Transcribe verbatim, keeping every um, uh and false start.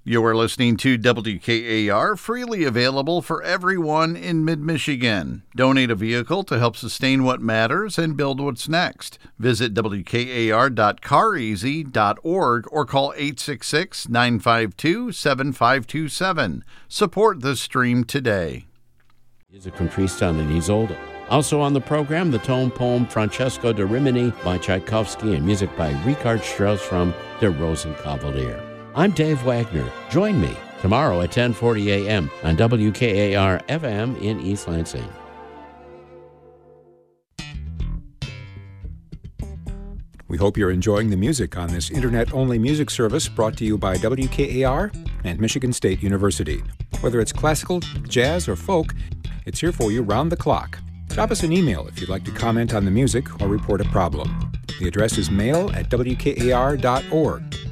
You are listening to W K A R, freely available for everyone in mid-Michigan. Donate a vehicle to help sustain what matters and build what's next. Visit W K A R dot car easy dot org or call eight six six, nine five two, seven five two seven. Support the stream today. Music from Tristan and Isolde. Also on the program, the tone poem Francesco da Rimini by Tchaikovsky and music by Richard Strauss from Der Rosenkavalier. I'm Dave Wagner. Join me tomorrow at ten forty a.m. on W K A R F M in East Lansing. We hope you're enjoying the music on this internet-only music service brought to you by W K A R and Michigan State University. Whether it's classical, jazz, or folk, it's here for you round the clock. Drop us an email if you'd like to comment on the music or report a problem. The address is mail at W K A R dot org.